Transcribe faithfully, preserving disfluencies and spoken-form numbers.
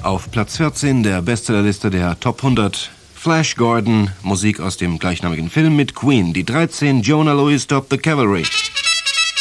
Auf Platz vierzehn der Bestsellerliste der Top hundert. Flash Gordon, Musik aus dem gleichnamigen Film mit Queen. Die dreizehn, Jonah Lewis, Stop the Cavalry.